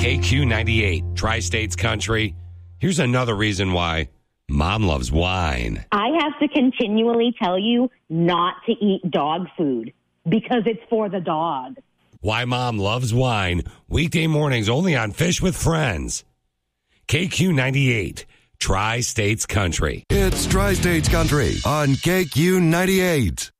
KQ98, Tri-States Country. Here's another reason why Mom loves wine. I have to continually tell you not to eat dog food because it's for the dog. Why Mom loves wine, weekday mornings only on Fish with Friends. KQ98, Tri-States Country. It's Tri-States Country on KQ98.